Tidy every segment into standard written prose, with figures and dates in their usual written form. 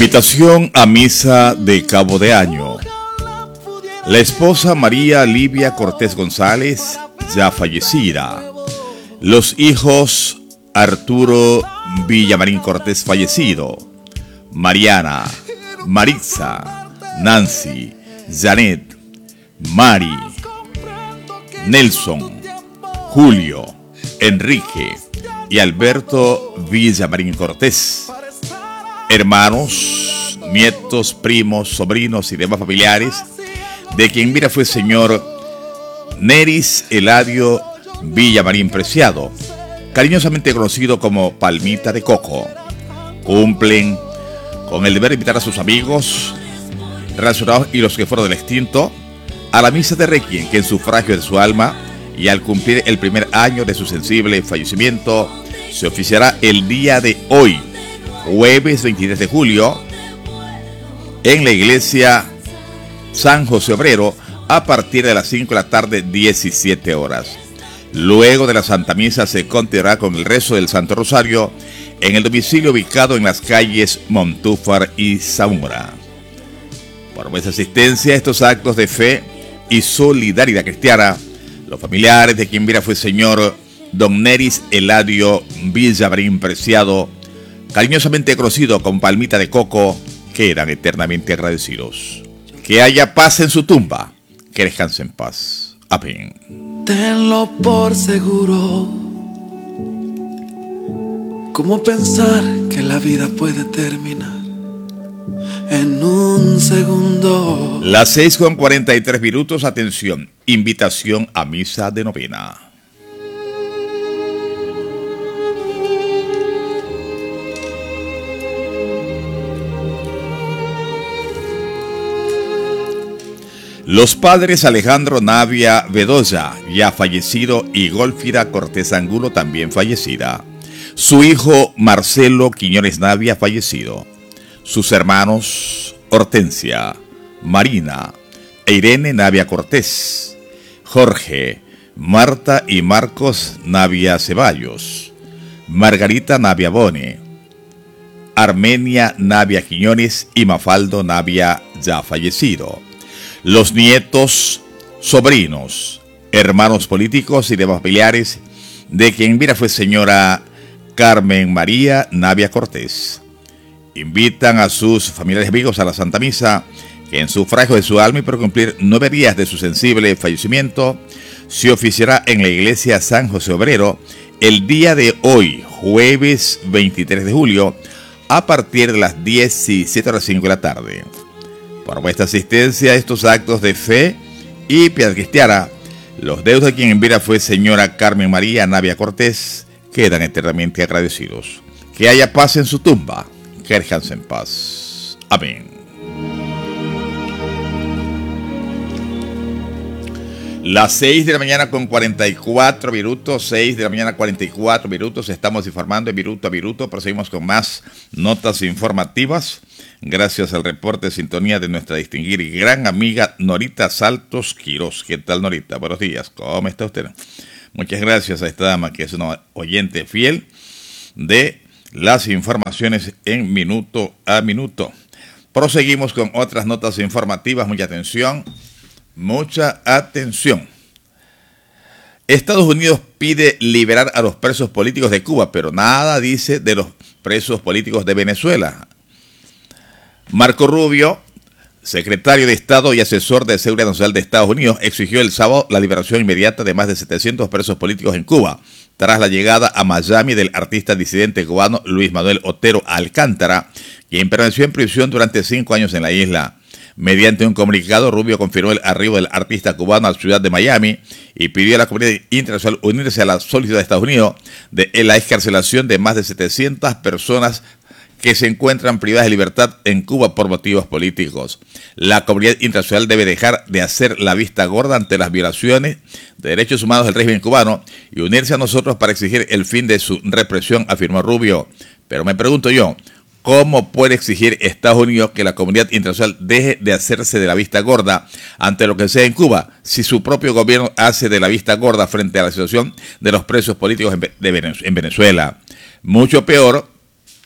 Invitación a misa de cabo de año. La esposa María Livia Cortés González, ya fallecida. Los hijos Arturo Villamarín Cortés, fallecido. Mariana, Maritza, Nancy, Janet, Mari, Nelson, Julio, Enrique y Alberto Villamarín Cortés. Hermanos, nietos, primos, sobrinos y demás familiares de quien mira fue señor Neris Eladio Villamarín Preciado, cariñosamente conocido como Palmita de Coco. Cumplen con el deber de invitar a sus amigos relacionados y los que fueron del extinto a la misa de requiem, que en sufragio de su alma y al cumplir el primer año de su sensible fallecimiento se oficiará el día de hoy, jueves 23 de julio, en la iglesia San José Obrero a partir de las 5 de la tarde, 17 horas. Luego de la Santa Misa se continuará con el rezo del Santo Rosario en el domicilio ubicado en las calles Montúfar y Zamora. Por vuestra asistencia a estos actos de fe y solidaridad cristiana, los familiares de quien viera fue señor don Neris Eladio Villamarín Preciado, cariñosamente conocido como Palmita de Coco, quedan eternamente agradecidos. Que haya paz en su tumba, que descanse en paz. Amén. Tenlo por seguro, ¿cómo pensar que la vida puede terminar en un segundo? Las 6:43. Atención, invitación a misa de novena. Los padres Alejandro Navia Bedoya, ya fallecido, y Golfira Cortés Angulo, también fallecida. Su hijo Marcelo Quiñones Navia, fallecido. Sus hermanos Hortensia, Marina e Irene Navia Cortés. Jorge, Marta y Marcos Navia Ceballos. Margarita Navia Bone. Armenia Navia Quiñones y Mafaldo Navia, ya fallecido. Los nietos, sobrinos, hermanos políticos y demás familiares de quien mira fue señora Carmen María Navia Cortés. Invitan a sus familiares y amigos a la Santa Misa, que en sufragio de su alma y por cumplir 9 días de su sensible fallecimiento, se oficiará en la iglesia San José Obrero el día de hoy, jueves 23 de julio, a partir de las 17:05 de la tarde. Por vuestra asistencia a estos actos de fe y piedad cristiana, los deudos de quien en vida fue señora Carmen María Navia Cortés quedan eternamente agradecidos. Que haya paz en su tumba, que descanse en paz. Amén. Las 6:44, 6:44. Estamos informando de minuto a minuto. Proseguimos con más notas informativas. Gracias al reporte de sintonía de nuestra distinguida y gran amiga Norita Saltos Quirós. ¿Qué tal, Norita? Buenos días. ¿Cómo está usted? Muchas gracias a esta dama que es una oyente fiel de las informaciones en minuto a minuto. Proseguimos con otras notas informativas. Mucha atención. Mucha atención. Estados Unidos pide liberar a los presos políticos de Cuba, pero nada dice de los presos políticos de Venezuela. Marco Rubio, secretario de Estado y asesor de Seguridad Nacional de Estados Unidos, exigió el sábado la liberación inmediata de más de 700 presos políticos en Cuba, tras la llegada a Miami del artista disidente cubano Luis Manuel Otero Alcántara, quien permaneció en prisión durante 5 años en la isla. Mediante un comunicado, Rubio confirmó el arribo del artista cubano a la ciudad de Miami y pidió a la comunidad internacional unirse a la solicitud de Estados Unidos de la excarcelación de más de 700 personas que se encuentran privadas de libertad en Cuba por motivos políticos. La comunidad internacional debe dejar de hacer la vista gorda ante las violaciones de derechos humanos del régimen cubano y unirse a nosotros para exigir el fin de su represión, afirmó Rubio. Pero me pregunto yo, ¿cómo puede exigir Estados Unidos que la comunidad internacional deje de hacerse de la vista gorda ante lo que sea en Cuba, si su propio gobierno hace de la vista gorda frente a la situación de los presos políticos en Venezuela? Mucho peor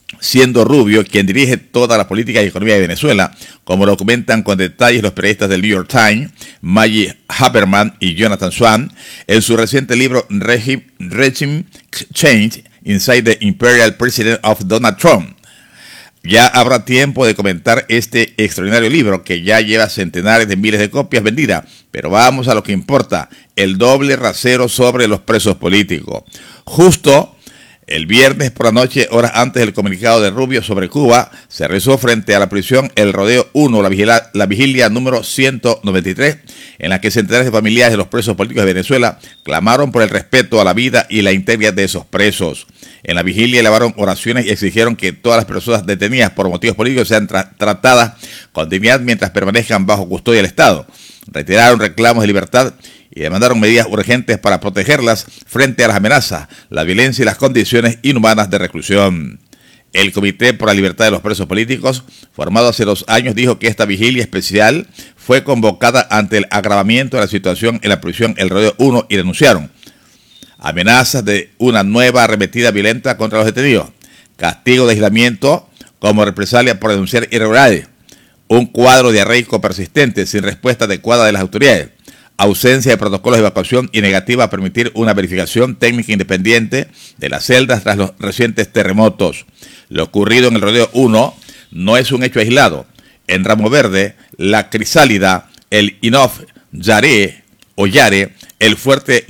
siendo Rubio quien dirige toda la política y economía de Venezuela, como lo documentan con detalles los periodistas del New York Times, Maggie Haberman y Jonathan Swan, en su reciente libro Regime Change Inside the Imperial President of Donald Trump. Ya habrá tiempo de comentar este extraordinario libro que ya lleva centenares de miles de copias vendidas, pero vamos a lo que importa, el doble rasero sobre los presos políticos. Justo el viernes por la noche, horas antes del comunicado de Rubio sobre Cuba, se realizó frente a la prisión el Rodeo 1, la vigilia número 193, en la que centenares de familiares de los presos políticos de Venezuela clamaron por el respeto a la vida y la integridad de esos presos. En la vigilia elevaron oraciones y exigieron que todas las personas detenidas por motivos políticos sean tratadas con dignidad mientras permanezcan bajo custodia del Estado. Reiteraron reclamos de libertad y demandaron medidas urgentes para protegerlas frente a las amenazas, la violencia y las condiciones inhumanas de reclusión. El Comité por la Libertad de los Presos Políticos, formado hace 2 años, dijo que esta vigilia especial fue convocada ante el agravamiento de la situación en la prisión El Rodeo 1 y denunciaron amenazas de una nueva arremetida violenta contra los detenidos, castigo de aislamiento como represalia por denunciar irregularidades, un cuadro diarreico persistente sin respuesta adecuada de las autoridades, ausencia de protocolos de evacuación y negativa a permitir una verificación técnica independiente de las celdas tras los recientes terremotos. Lo ocurrido en el Rodeo 1 no es un hecho aislado. En Ramo Verde, La Crisálida, el Inof Yare o Yare, el fuerte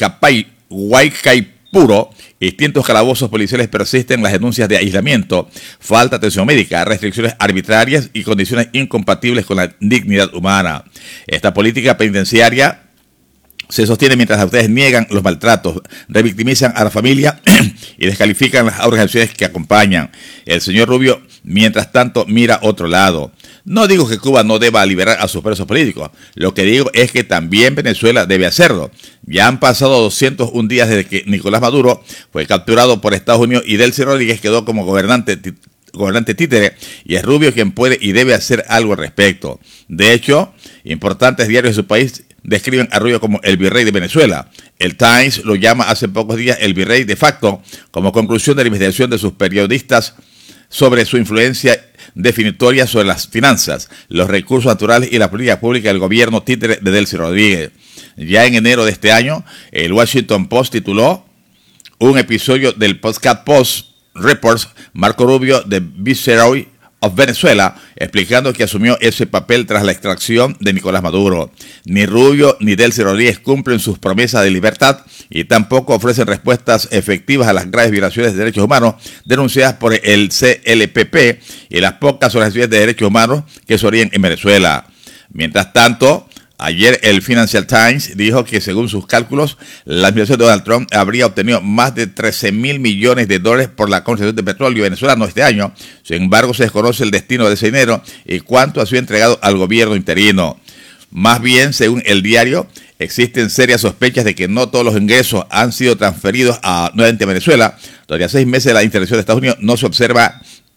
Guaycaipuro, distintos calabozos policiales persisten las denuncias de aislamiento, falta de atención médica, restricciones arbitrarias y condiciones incompatibles con la dignidad humana. Esta política penitenciaria se sostiene mientras las autoridades niegan los maltratos, revictimizan a la familia y descalifican las organizaciones que acompañan. El señor Rubio, mientras tanto, mira a otro lado. No digo que Cuba no deba liberar a sus presos políticos. Lo que digo es que también Venezuela debe hacerlo. Ya han pasado 201 días desde que Nicolás Maduro fue capturado por Estados Unidos y Delcy Rodríguez quedó como gobernante títere, y es Rubio quien puede y debe hacer algo al respecto. De hecho, importantes diarios de su país describen a Rubio como el virrey de Venezuela. El Times lo llama hace pocos días el virrey de facto, como conclusión de la investigación de sus periodistas sobre su influencia definitoria sobre las finanzas, los recursos naturales y la política pública del gobierno títere de Delcy Rodríguez. Ya en enero de este año, el Washington Post tituló un episodio del podcast Post Reports, Marco Rubio, The Viceroy of Venezuela, explicando que asumió ese papel tras la extracción de Nicolás Maduro. Ni Rubio ni Delcy Rodríguez cumplen sus promesas de libertad y tampoco ofrecen respuestas efectivas a las graves violaciones de derechos humanos denunciadas por el CLPP y las pocas organizaciones de derechos humanos que se origen en Venezuela. Mientras tanto, ayer el Financial Times dijo que según sus cálculos, la administración de Donald Trump habría obtenido más de $13,000 millones por la concesión de petróleo venezolano este año. Sin embargo, se desconoce el destino de ese dinero y cuánto ha sido entregado al gobierno interino. Más bien, según el diario, existen serias sospechas de que no todos los ingresos han sido transferidos nuevamente a Venezuela, donde a 6 meses de la intervención de Estados Unidos no se observan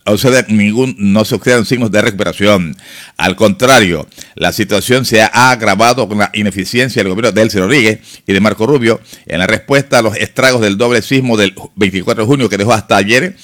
signos de recuperación. Al contrario, la situación se ha agravado con la ineficiencia del gobierno de Delcy Rodríguez y de Marco Rubio en la respuesta a los estragos del doble sismo del 24 de junio que dejó hasta ayer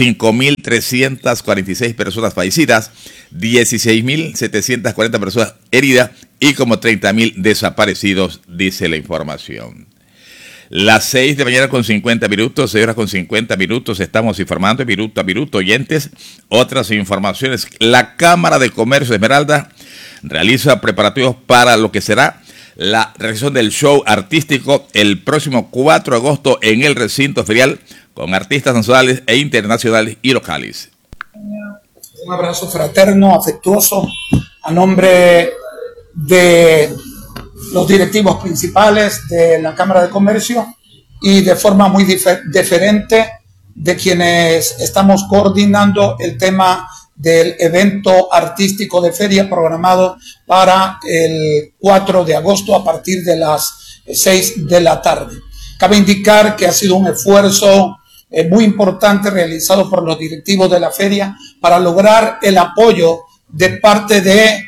5.346 personas fallecidas, 16.740 personas heridas y como 30.000 desaparecidos, dice la información. Las 6 de mañana con 50 minutos, 6 horas con 50 minutos, estamos informando minuto a minuto, oyentes. Otras informaciones, la Cámara de Comercio de Esmeralda realiza preparativos para lo que será la realización del show artístico el próximo 4 de agosto en el recinto ferial con artistas nacionales e internacionales y locales. Un abrazo fraterno, afectuoso, a nombre de los directivos principales de la Cámara de Comercio y de forma muy diferente de quienes estamos coordinando el tema del evento artístico de feria programado para el 4 de agosto a partir de las 6 de la tarde. Cabe indicar que ha sido un esfuerzo muy importante realizado por los directivos de la feria para lograr el apoyo de parte de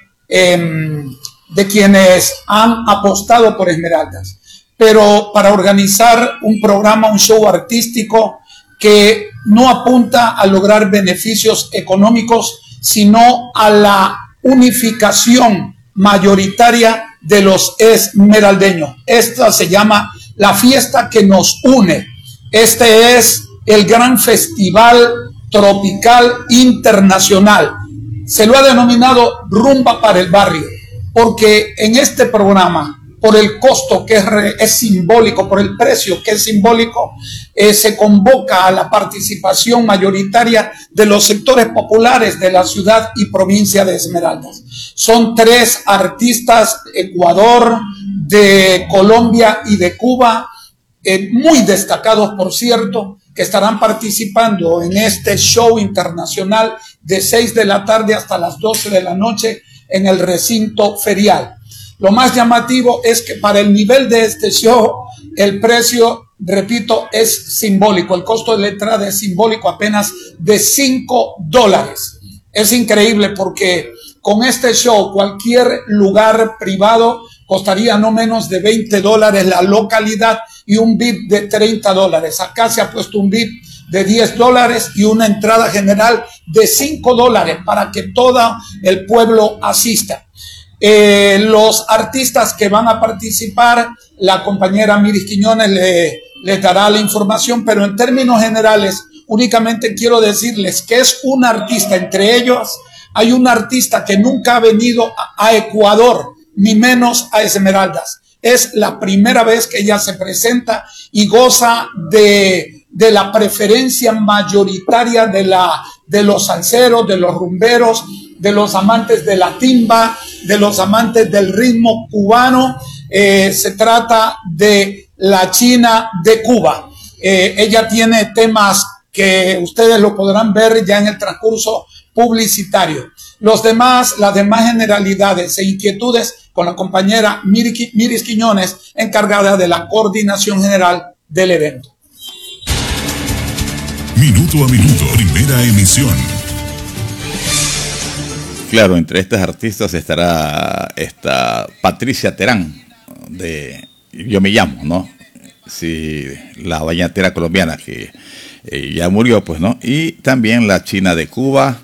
quienes han apostado por Esmeraldas, pero para organizar un programa, un show artístico que no apunta a lograr beneficios económicos, sino a la unificación mayoritaria de los esmeraldeños. Esta se llama la fiesta que nos une. Este es el gran festival tropical internacional. Se lo ha denominado Rumba para el Barrio, porque en este programa, por el costo que es simbólico, por el precio que es simbólico, se convoca a la participación mayoritaria de los sectores populares de la ciudad y provincia de Esmeraldas. Son 3 artistas, Ecuador, de Colombia y de Cuba, muy destacados, por cierto, que estarán participando en este show internacional de 6 de la tarde hasta las 12 de la noche en el recinto ferial. Lo más llamativo es que para el nivel de este show, el precio, repito, es simbólico. El costo de la entrada es simbólico, apenas de $5. Es increíble porque con este show cualquier lugar privado costaría no menos de $20 la localidad y un VIP de $30. Acá se ha puesto un VIP de $10 y una entrada general de $5 para que todo el pueblo asista. Los artistas que van a participar, la compañera Miris Quiñones les dará la información, pero en términos generales únicamente quiero decirles que es un artista. Entre ellos hay un artista que nunca ha venido a Ecuador, ni menos a Esmeraldas. Es la primera vez que ella se presenta y goza de la preferencia mayoritaria de los salseros, de los rumberos, de los amantes de la timba, de los amantes del ritmo cubano. Se trata de la China de Cuba. Ella tiene temas que ustedes lo podrán ver ya en el transcurso publicitario. Las demás generalidades e inquietudes con la compañera Miris Quiñones, encargada de la coordinación general del evento. Minuto a minuto, primera emisión. Claro, entre estas artistas estará esta Patricia Terán, de Yo Me Llamo, ¿no? Sí, la vallenatera colombiana que ya murió, pues, ¿no? Y también la China de Cuba,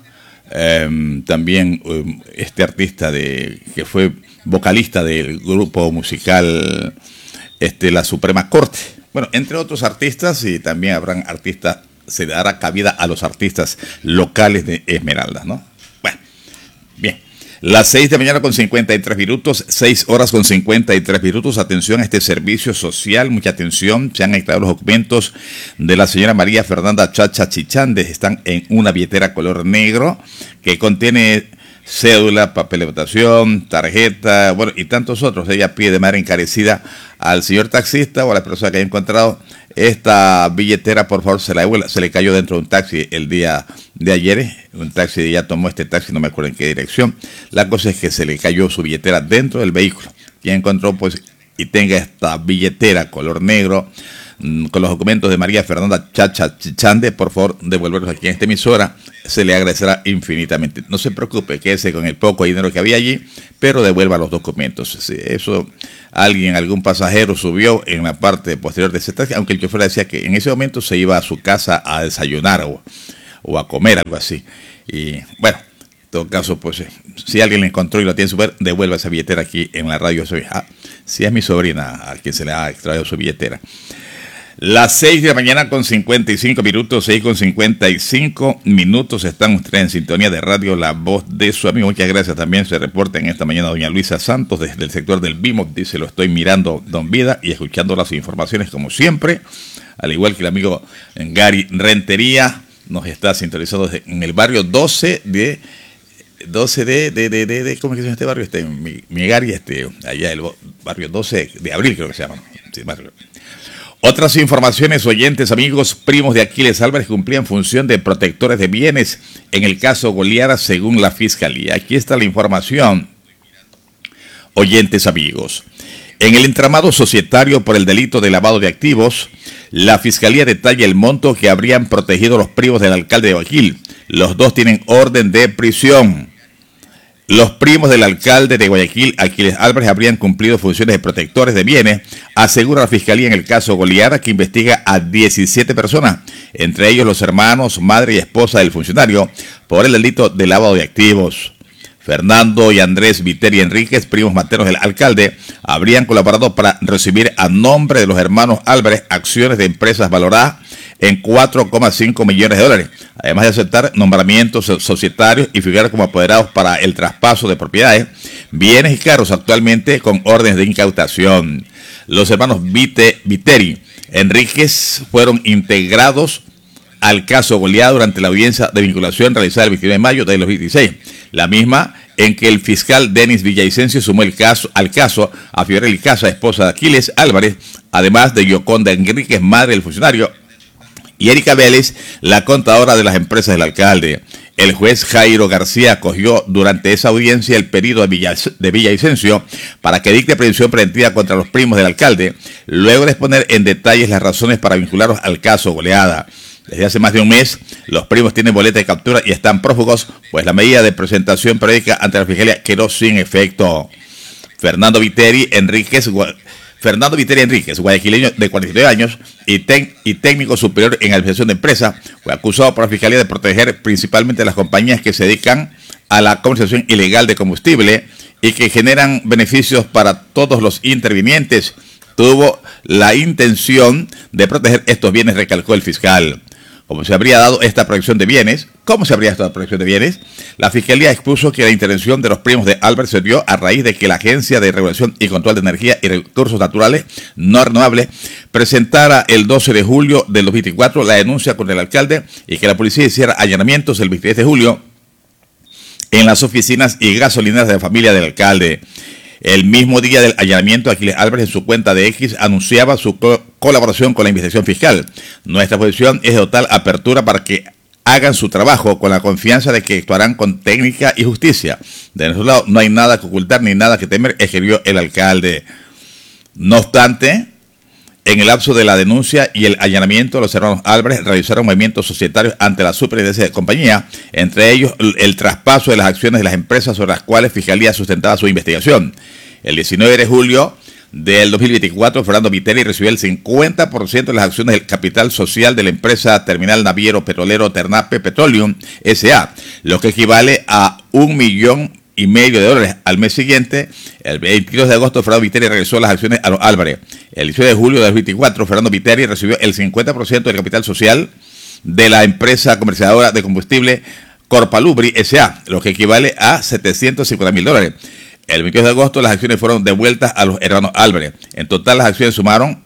también este artista que fue vocalista del grupo musical La Suprema Corte. Bueno, entre otros artistas, y también habrán artistas, se dará cabida a los artistas locales de Esmeraldas, ¿no? Bueno, bien. Las 6 de la mañana con 53 minutos, 6 horas con 53 minutos. Atención a este servicio social, mucha atención. Se han extraído los documentos de la señora María Fernanda Chacha Chichandes. Están en una billetera color negro que contiene cédula, papel de votación, tarjeta, bueno, y tantos otros. Ella pide de manera encarecida al señor taxista o a la persona que haya encontrado esta billetera, por favor, se la devuelva. Se le cayó dentro de un taxi el día de ayer. Un taxi, ella tomó este taxi, no me acuerdo en qué dirección. La cosa es que se le cayó su billetera dentro del vehículo. Quien encontró, pues, y tenga esta billetera color negro con los documentos de María Fernanda Chacha Chichande, por favor, devolverlos aquí en esta emisora. Se le agradecerá infinitamente. No se preocupe, quédese con el poco dinero que había allí, pero devuelva los documentos. Si eso algún pasajero subió en la parte posterior de ese taxi, aunque el chofer decía que en ese momento se iba a su casa a desayunar o a comer, algo así. Y bueno, en todo caso, pues si alguien le encontró y lo tiene su ver, devuelva esa billetera aquí en la radio. Si es mi sobrina a quien se le ha extraído su billetera. Las 6 de la mañana con 55 minutos, 6 con 55 minutos. Están ustedes en sintonía de radio La Voz de su amigo. Muchas gracias. También se reporta en esta mañana doña Luisa Santos desde el sector del Bimop. Dice, lo estoy mirando, don Vida, y escuchando las informaciones como siempre. Al igual que el amigo Gary Rentería, nos está sintonizando en el barrio 12 de ¿cómo es que se llama este barrio? Mi Gary, allá el barrio 12 de abril, creo que se llama. Sí, barrio. Otras informaciones, oyentes, amigos, primos de Aquiles Álvarez cumplían función de protectores de bienes en el caso Goliara, según la Fiscalía. Aquí está la información, oyentes, amigos. En el entramado societario por el delito de lavado de activos, la Fiscalía detalla el monto que habrían protegido los primos del alcalde de Guayaquil. Los dos tienen orden de prisión. Los primos del alcalde de Guayaquil, Aquiles Álvarez, habrían cumplido funciones de protectores de bienes, asegura la Fiscalía en el caso Goliada, que investiga a 17 personas, entre ellos los hermanos, madre y esposa del funcionario, por el delito de lavado de activos. Fernando y Andrés Viteri Enríquez, primos maternos del alcalde, habrían colaborado para recibir a nombre de los hermanos Álvarez acciones de empresas valoradas en 4,5 millones de dólares, además de aceptar nombramientos societarios y figurar como apoderados para el traspaso de propiedades, bienes y carros, actualmente con órdenes de incautación. Los hermanos Viteri Enríquez fueron integrados al caso Goliada durante la audiencia de vinculación realizada el 29 de mayo de 2016, la misma en que el fiscal Denis Villavicencio sumó al caso a Fiorelli Casa, esposa de Aquiles Álvarez, además de Yoconda Enríquez, madre del funcionario, y Erika Vélez, la contadora de las empresas del alcalde. El juez Jairo García acogió durante esa audiencia el pedido de Villavicencio para que dicte prisión preventiva contra los primos del alcalde, luego de exponer en detalles las razones para vincularlos al caso Goliada. Desde hace más de un mes, los primos tienen boleta de captura y están prófugos, pues la medida de presentación periódica ante la Fiscalía quedó sin efecto. Fernando Viteri Enríquez, guayaquileño de 49 años y técnico superior en administración de empresas, fue acusado por la Fiscalía de proteger principalmente a las compañías que se dedican a la comercialización ilegal de combustible y que generan beneficios para todos los intervinientes. Tuvo la intención de proteger estos bienes, recalcó el fiscal. ¿Cómo se habría dado esta protección de bienes? La Fiscalía expuso que la intervención de los primos de Álvarez se dio a raíz de que la Agencia de Regulación y Control de Energía y Recursos Naturales no renovables presentara el 12 de julio del 2024 la denuncia contra el alcalde y que la policía hiciera allanamientos el 23 de julio en las oficinas y gasolineras de la familia del alcalde. El mismo día del allanamiento, Aquiles Álvarez en su cuenta de X anunciaba su colaboración con la investigación fiscal. Nuestra posición es de total apertura para que hagan su trabajo con la confianza de que actuarán con técnica y justicia. De nuestro lado no hay nada que ocultar ni nada que temer, escribió el alcalde. No obstante, en el lapso de la denuncia y el allanamiento, los hermanos Álvarez realizaron movimientos societarios ante la superintendencia de compañía, entre ellos el traspaso de las acciones de las empresas sobre las cuales Fiscalía sustentaba su investigación. El 19 de julio del 2024, Fernando Viteri recibió el 50% de las acciones del capital social de la empresa Terminal Naviero Petrolero Ternape Petroleum S.A., lo que equivale a $1,5 millones de dólares. Al mes siguiente, el 22 de agosto, Fernando Viteri regresó las acciones a los Álvarez. El 18 de julio de 2024, Fernando Viteri recibió el 50% del capital social de la empresa comercializadora de combustible Corpalubri S.A., lo que equivale a $750,000. El 22 de agosto, las acciones fueron devueltas a los hermanos Álvarez. En total, las acciones sumaron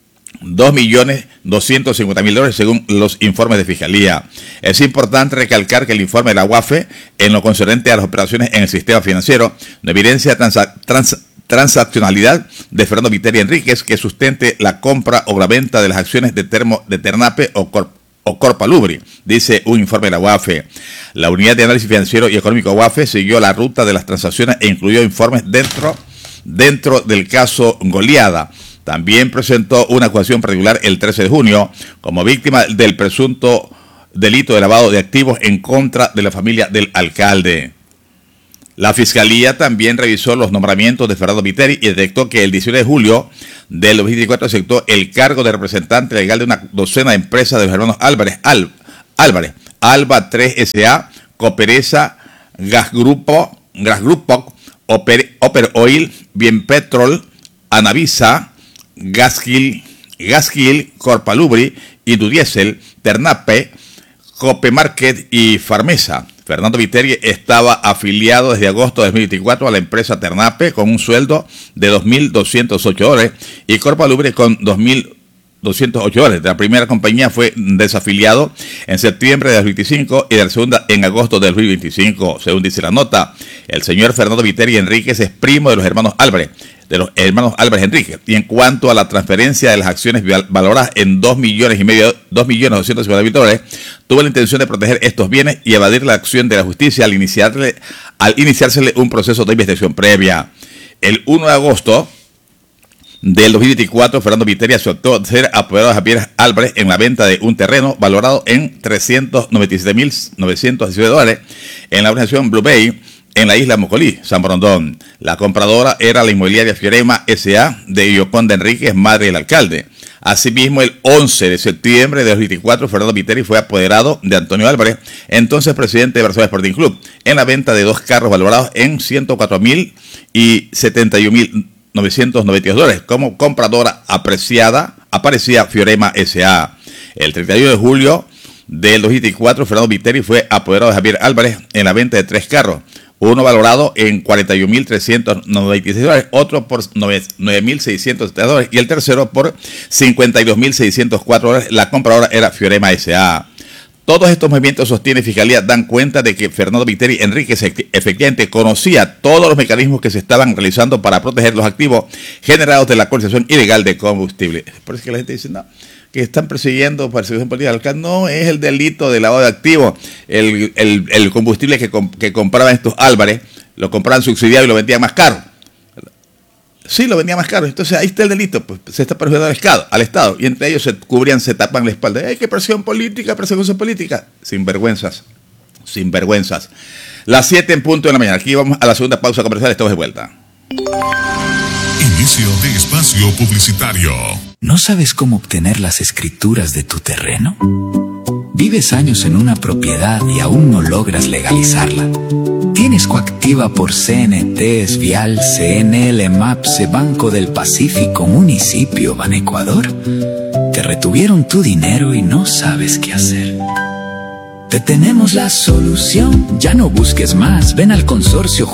$2,250,000 según los informes de Fiscalía. Es importante recalcar que el informe de la UAFE, en lo concernente a las operaciones en el sistema financiero, no evidencia transaccionalidad de Fernando Viteri Enríquez que sustente la compra o la venta de las acciones de Ternape o Corpalubri, dice un informe de la UAFE. La Unidad de Análisis Financiero y Económico UAFE siguió la ruta de las transacciones e incluyó informes dentro del caso Goliada. También presentó una acusación particular el 13 de junio como víctima del presunto delito de lavado de activos en contra de la familia del alcalde. La Fiscalía también revisó los nombramientos de Fernando Viteri y detectó que el 19 de julio del 2024 aceptó el cargo de representante legal de una docena de empresas de los hermanos Álvarez, Alba 3 S.A., Cooperesa, Gas Grupo, Oper Oil, Bienpetrol, Anavisa, Gasquil, Corpalubri, Indudiesel, Ternape, Copemarket y Farmesa. Fernando Viteri estaba afiliado desde agosto de 2024 a la empresa Ternape con un sueldo de $2,208 y Corpalubri con $2,208. De la primera compañía fue desafiliado en septiembre de 2025 y de la segunda en agosto de 2025. Según dice la nota, el señor Fernando Viteri Enríquez es primo de los hermanos Álvarez, Enríquez. Y en cuanto a la transferencia de las acciones valoradas en $2,250,000, tuvo la intención de proteger estos bienes y evadir la acción de la justicia al iniciársele un proceso de investigación previa. El 1 de agosto del 2024, Fernando Viteri aceptó ser apoderado de Javier Álvarez en la venta de un terreno valorado en $397,917 en la organización Blue Bay en la isla Mocolí, San Borondón. La compradora era la inmobiliaria Fiorema S.A. de Yoconda Enríquez, madre del alcalde. Asimismo, el 11 de septiembre de 2024, Fernando Viteri fue apoderado de Antonio Álvarez, entonces presidente de Barcelona Sporting Club, en la venta de 2 carros valorados en $104,000 y $71,992. Como compradora aparecía Fiorema S.A. El 31 de julio del 2024, Fernando Viteri fue apoderado de Javier Álvarez en la venta de 3 carros. Uno valorado en $41,396, otro por $9,670 y el tercero por $52,604. La compradora era Fiorema S.A. Todos estos movimientos, sostiene Fiscalía, dan cuenta de que Fernando Viteri Enríquez efectivamente conocía todos los mecanismos que se estaban realizando para proteger los activos generados de la comercialización ilegal de combustible. Por eso que la gente dice, no, que están persiguiendo persecución política. No es el delito de lavado de activos. El combustible que compraban estos Álvarez, lo compraban subsidiado y lo vendían más caro. Sí, lo vendían más caro. Entonces ahí está el delito. Pues se está perjudicando al Estado. Y entre ellos se cubrían, se tapan la espalda. ¡Ay, qué persecución política, persecución política! Sinvergüenzas. Las 7 en punto de la mañana. Aquí vamos a la segunda pausa comercial. Estamos de vuelta. Inicio de espacio publicitario. ¿No sabes cómo obtener las escrituras de tu terreno? ¿Vives años en una propiedad y aún no logras legalizarla? ¿Tienes coactiva por CNT, Vial, CNL, MAPSE, Banco del Pacífico, Municipio, Banecuador? ¿Te retuvieron tu dinero y no sabes qué hacer? Te tenemos la solución. Ya no busques más. Ven al consorcio